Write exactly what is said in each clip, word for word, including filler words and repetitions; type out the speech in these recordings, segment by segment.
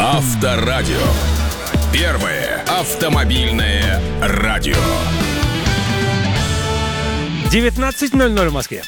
Авторадио. Первое автомобильное радио. девятнадцать ноль ноль в Москве.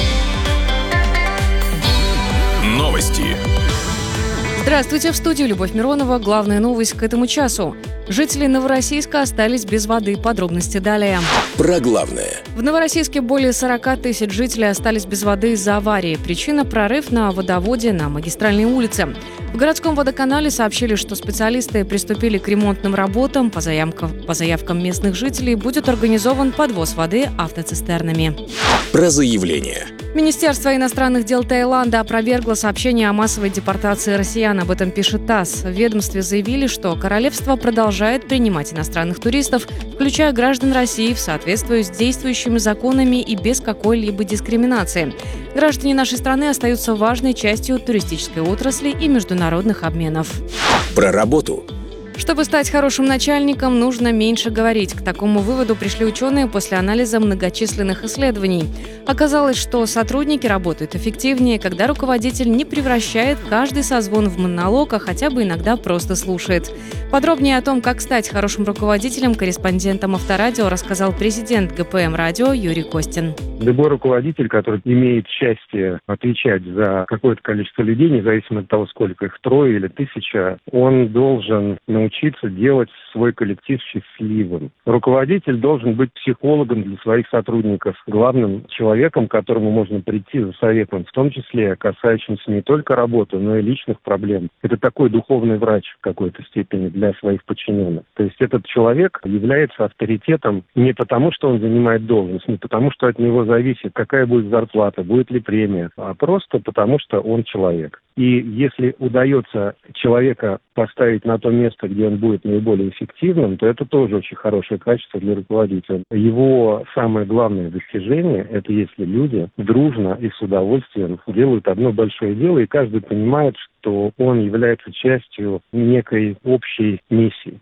Новости. Здравствуйте, в студии Любовь Миронова. Главная новость к этому часу. Жители Новороссийска остались без воды. Подробности далее. Про главное. В Новороссийске более сорок тысяч жителей остались без воды из-за аварии. Причина – прорыв на водоводе на магистральной улице. В городском водоканале сообщили, что специалисты приступили к ремонтным работам. По заявкам, по заявкам местных жителей будет организован подвоз воды автоцистернами. Про заявление. Министерство иностранных дел Таиланда опровергло сообщение о массовой депортации россиян. Об этом пишет ТАСС. В ведомстве заявили, что королевство продолжает принимать иностранных туристов, включая граждан России, в соответствии с действующими законами и без какой-либо дискриминации. Граждане нашей страны остаются важной частью туристической отрасли и международных обменов. Про работу. Чтобы стать хорошим начальником, нужно меньше говорить. К такому выводу пришли ученые после анализа многочисленных исследований. Оказалось, что сотрудники работают эффективнее, когда руководитель не превращает каждый созвон в монолог, а хотя бы иногда просто слушает. Подробнее о том, как стать хорошим руководителем, корреспондентам Авторадио рассказал президент ГПМ Радио Юрий Костин. Любой руководитель, который имеет счастье отвечать за какое-то количество людей, независимо от того, сколько их, трое или тысяча, он должен научиться делать свой коллектив счастливым. Руководитель должен быть психологом для своих сотрудников, главным человеком, к которому можно прийти за советом, в том числе касающимся не только работы, но и личных проблем. Это такой духовный врач в какой-то степени для своих подчиненных. То есть этот человек является авторитетом не потому, что он занимает должность, не потому, что от него зависит, какая будет зарплата, будет ли премия, а просто потому, что он человек. И если удается человека поставить на то место, где он будет наиболее эффективным, то это тоже очень хорошее качество для руководителя. Его самое главное достижение – это если люди дружно и с удовольствием делают одно большое дело, и каждый понимает, что он является частью некой общей миссии.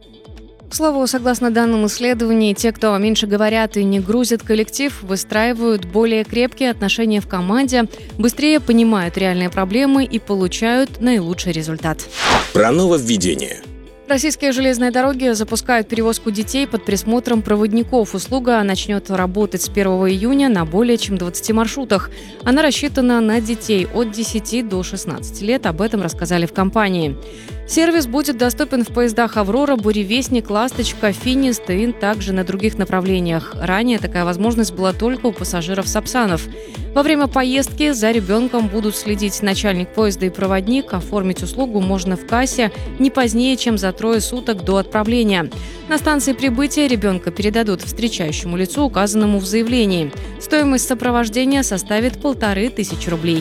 К слову, согласно данным исследований, те, кто меньше говорят и не грузят коллектив, выстраивают более крепкие отношения в команде, быстрее понимают реальные проблемы и получают наилучший результат. Про нововведение. Российские железные дороги запускают перевозку детей под присмотром проводников. Услуга начнет работать с первого июня на более чем двадцати маршрутах. Она рассчитана на детей от десяти до шестнадцати лет. Об этом рассказали в компании. Сервис будет доступен в поездах «Аврора», «Буревестник», «Ласточка», «Финист» и также на других направлениях. Ранее такая возможность была только у пассажиров «Сапсанов». Во время поездки за ребенком будут следить начальник поезда и проводник. Оформить услугу можно в кассе не позднее, чем за трое суток до отправления. На станции прибытия ребенка передадут встречающему лицу, указанному в заявлении. Стоимость сопровождения составит полторы тысячи рублей.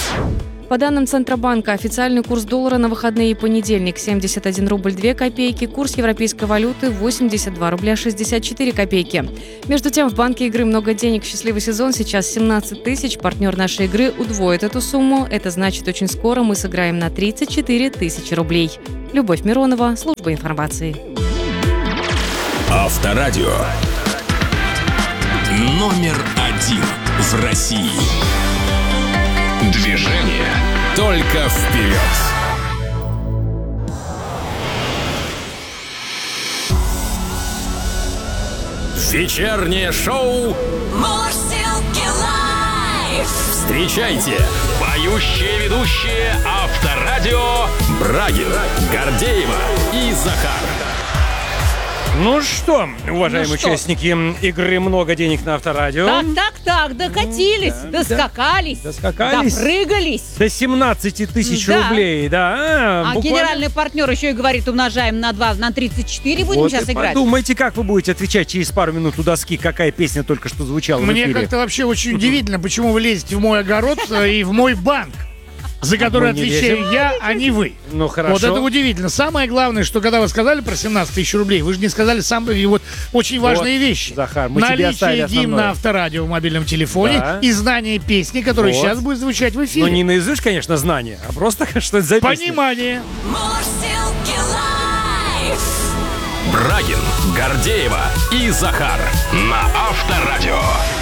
По данным Центробанка, официальный курс доллара на выходные и понедельник – семьдесят один рубль две копейки, курс европейской валюты – восемьдесят два рубля шестьдесят четыре копейки. Между тем, в банке игры «Много денег. Счастливый сезон» сейчас семнадцать тысяч. Партнер нашей игры удвоит эту сумму. Это значит, очень скоро мы сыграем на тридцать четыре тысячи рублей. Любовь Миронова, служба информации. Авторадио. Номер один в России. Движение только вперед. Вечернее шоу Мурзилки лайф. встречайте, поющие ведущие Авторадио Брагин, Гордеева и Захар. Ну что, уважаемые Ну что? участники игры «Много денег» на Авторадио. Так, так, так, докатились, да, доскакались, доскакались. допрыгались. До семнадцати тысяч Да. рублей, да. А буквально. генеральный партнер еще и говорит, умножаем на два, на тридцать четыре будем Вот сейчас и играть. подумайте, как вы будете отвечать через пару минут у доски, какая песня только что звучала в Мне эфире. как-то вообще очень удивительно, почему вы лезете в мой огород э, и в мой банк, за который Мы не отвечаю лезем. я, а не вы. Ну, хорошо. Вот это удивительно. Самое главное, что когда вы сказали про семнадцать тысяч рублей, вы же не сказали самые вот очень важные Вот, вещи. Захар, мы тебе оставили Наличие гимна основное. Авторадио в мобильном телефоне Да. и знание песни, которая Вот. сейчас будет звучать в эфире. Ну, не наизусть, конечно, знания, а просто что это за песня. Понимание. Мурзилки лайф. Брагин, Гордеева и Захар на Авторадио.